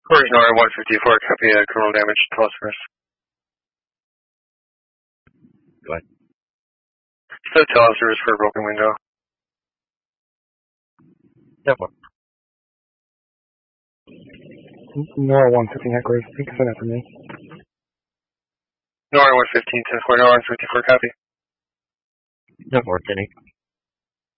Course Nora 154, copy criminal damage to phosphorus. Go ahead. So tell us for a broken window. Step one. Nora 115 headquarters. You can send that to me. Nora 115, 10-4, Nora 154, copy. Step 4, Denny.